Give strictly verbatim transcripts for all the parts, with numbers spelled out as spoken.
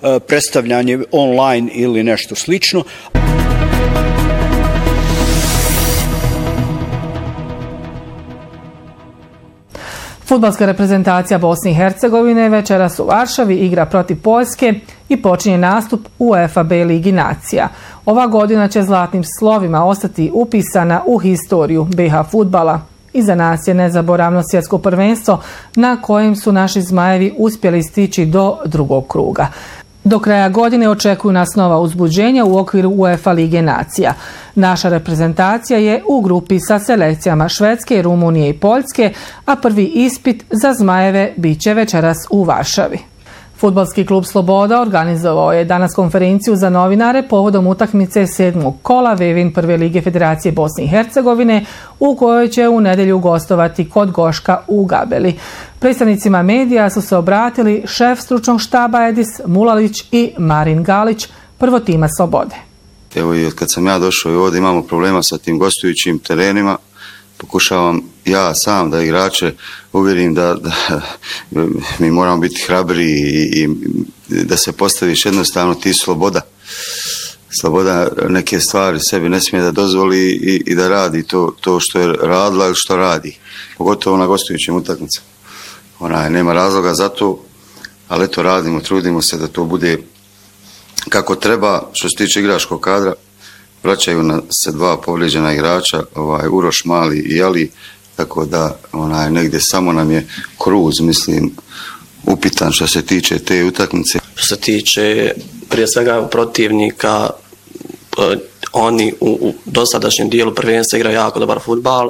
predstavljanje online ili nešto slično. Fudbalska reprezentacija Bosne i Hercegovine večeras u Varšavi igra protiv Poljske i počinje nastup u UEFA B Ligi nacija. Ova godina će zlatnim slovima ostati upisana u historiju be ha fudbala. Iza nas je nezaboravno svjetsko prvenstvo na kojem su naši zmajevi uspjeli stići do drugog kruga. Do kraja godine očekuju nas nova uzbuđenja u okviru UEFA Lige nacija. Naša reprezentacija je u grupi sa selekcijama Švedske, Rumunije i Poljske, a prvi ispit za zmajeve bit će večeras u Varšavi. Fudbalski klub Sloboda organizovao je danas konferenciju za novinare povodom utakmice sedmog kola Vevin prve lige Federacije Bosne i Hercegovine u kojoj će u nedjelju gostovati kod Goška u Gabeli. Predstavnicima medija su se obratili šef stručnog štaba Edis Mulalić i Marin Galić, prvotima Slobode. Evo i od kad sam ja došao i ovdje imamo problema sa tim gostujućim terenima. Pokušavam ja sam da igrače uvjerim da, da mi moramo biti hrabri i, i da se postaviš jednostavno ti sloboda. Sloboda neke stvari sebi ne smije da dozvoli i, i da radi to, to što je radila ili što radi. Pogotovo na gostujućim utakmicama. Ona nema razloga za to, ali eto radimo, trudimo se da to bude kako treba. Što se tiče igračkog kadra, vraćaju na se dva povrijeđena igrača, ovaj, Uroš Mali i Ali, tako da onaj, negdje samo nam je Kruz, mislim, upitan što se tiče te utakmice. Što se tiče prije svega protivnika, oni u, u dosadašnjem dijelu prvenstva igraju jako dobar fudbal,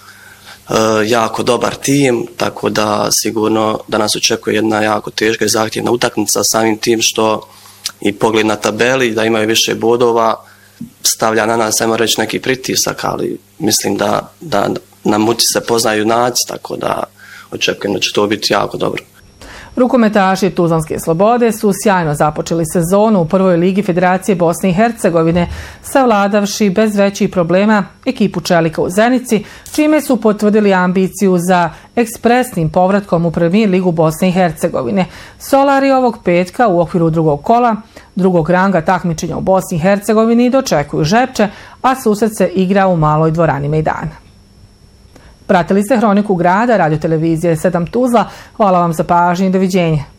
jako dobar tim, tako da sigurno da nas očekuje jedna jako teška i zahtjevna utakmica, samim tim što i pogled na tabeli, da imaju više bodova, stavlja na nas, ajmo reći, neki pritisak, ali mislim da, da na muci se poznaju naci, tako da očekujem da će to biti jako dobro. Rukometaši Tuzlanske Slobode su sjajno započeli sezonu u prvoj ligi Federacije Bosne i Hercegovine, savladavši bez većih problema ekipu Čelika u Zenici, čime su potvrdili ambiciju za ekspresnim povratkom u Premier ligu Bosne i Hercegovine. Solari ovog petka u okviru drugog kola, drugog ranga takmičenja u Bosni i Hercegovini dočekuju Žepče, a susret se igra u maloj dvorani Mejdana. Pratili ste Hroniku grada, radio televizije sedam Tuzla. Hvala vam za pažnju i doviđenja.